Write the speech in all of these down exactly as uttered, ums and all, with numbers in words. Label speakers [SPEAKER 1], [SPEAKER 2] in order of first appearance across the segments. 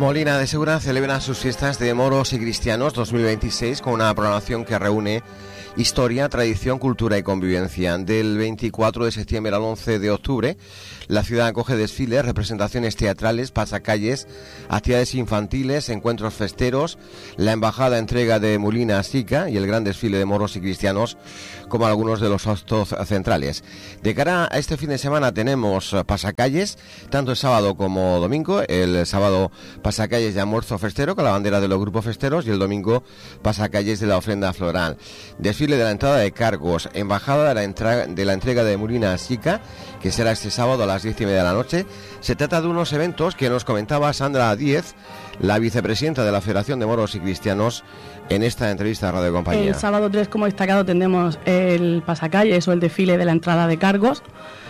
[SPEAKER 1] Molina de Segura celebra sus fiestas de moros y cristianos dos mil veintiséis con una programación que reúne historia, tradición, cultura y convivencia. Del veinticuatro de septiembre al once de octubre, la ciudad acoge desfiles, representaciones teatrales, pasacalles, actividades infantiles, encuentros festeros, la embajada entrega de Molina a Sica y el gran desfile de moros y cristianos como algunos de los actos centrales. De cara a este fin de semana tenemos pasacalles, tanto el sábado como domingo. El sábado pasacalles de almuerzo festero con la bandera de los grupos festeros y el domingo pasacalles de la ofrenda floral. Desfile de la entrada de cargos, embajada de la, entra- de la entrega de Molina a Sica, que será este sábado a las diez y media de la noche. Se trata de unos eventos que nos comentaba Sandra Díez, la vicepresidenta de la Federación de Moros y Cristianos, en esta entrevista a Radio Compañía.
[SPEAKER 2] El sábado tres, como destacado, tendremos el pasacalles o el desfile de la entrada de cargos.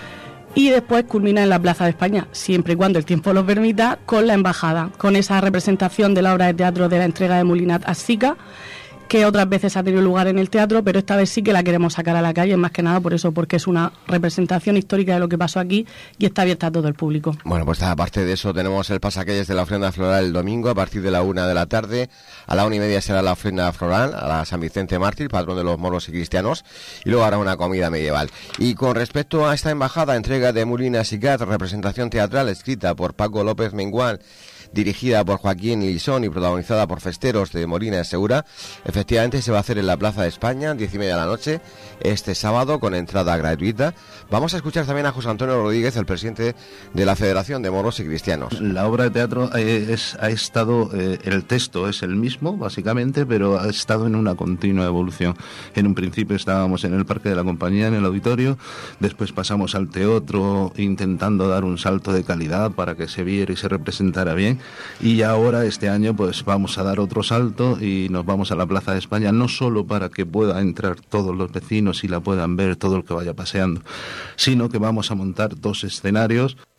[SPEAKER 2] Y después culmina en la Plaza de España, siempre y cuando el tiempo lo permita, con la embajada, con esa representación de la obra de teatro de la entrega de Molina a Sica, que otras veces ha tenido lugar en el teatro, pero esta vez sí que la queremos sacar a la calle, más que nada por eso, porque es una representación histórica de lo que pasó aquí y está abierta a todo el público.
[SPEAKER 1] Bueno, pues aparte de eso tenemos el pasacalles de la ofrenda floral el domingo a partir de la una de la tarde. A la una y media será la ofrenda floral a la San Vicente Mártir, patrón de los moros y cristianos, y luego habrá una comida medieval. Y con respecto a esta embajada, entrega de Molina a Sica, representación teatral escrita por Paco López Mengual, dirigida por Joaquín Lisón y protagonizada por festeros de Molina de Segura, efectivamente se va a hacer en la Plaza de España, diez y media de la noche, este sábado, con entrada gratuita. Vamos a escuchar también a José Antonio Rodríguez, el presidente de la Federación de Moros y Cristianos.
[SPEAKER 3] La obra de teatro eh, es, ha estado, eh, el texto es el mismo, básicamente, pero ha estado en una continua evolución. En un principio estábamos en el Parque de la Compañía, en el auditorio, después pasamos al teatro intentando dar un salto de calidad para que se viera y se representara bien. Y ahora este año pues vamos a dar otro salto y nos vamos a la Plaza de España, no solo para que pueda entrar todos los vecinos y la puedan ver todo el que vaya paseando, sino que vamos a montar dos escenarios